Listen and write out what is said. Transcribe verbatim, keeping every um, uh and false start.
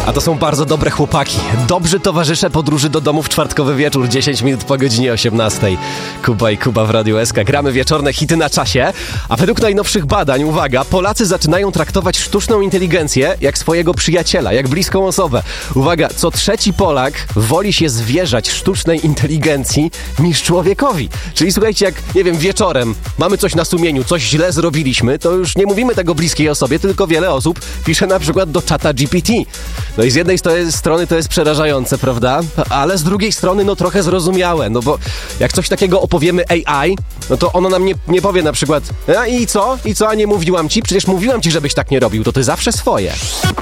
A to są bardzo dobre chłopaki. Dobrzy towarzysze podróży do domu w czwartkowy wieczór, dziesięć minut po godzinie osiemnastej. Kuba i Kuba w Radiu S K. Gramy wieczorne hity na czasie, a według najnowszych badań, uwaga, Polacy zaczynają traktować sztuczną inteligencję jak swojego przyjaciela, jak bliską osobę. Uwaga, co trzeci Polak woli się zwierzać sztucznej inteligencji niż człowiekowi. Czyli słuchajcie, jak, nie wiem, wieczorem mamy coś na sumieniu, coś źle zrobiliśmy, to już nie mówimy tego bliskiej osobie, tylko wiele osób pisze na przykład do czata G P T. No i z jednej strony to jest przerażające, prawda? Ale z drugiej strony no trochę zrozumiałe, no bo jak coś takiego opowiemy A I, no to ono nam nie, nie powie na przykład a i co? I co? A nie mówiłam ci? Przecież mówiłam ci, żebyś tak nie robił, to ty zawsze swoje.